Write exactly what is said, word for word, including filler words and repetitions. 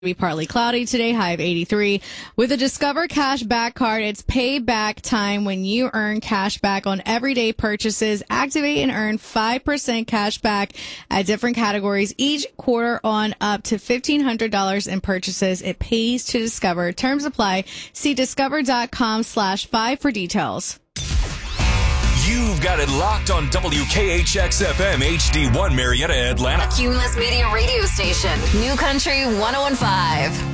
Be partly cloudy today, high of eighty-three. With a Discover Cash Back card, it's payback time when you earn cash back on everyday purchases. Activate and earn five percent cash back at different categories each quarter on up to fifteen hundred dollars in purchases. It pays to Discover. Terms apply. See discover.com slash five for details. You've got it locked on W K H X F M H D one Marietta, Atlanta. A Cumulus Media radio station. New Country one oh one point five.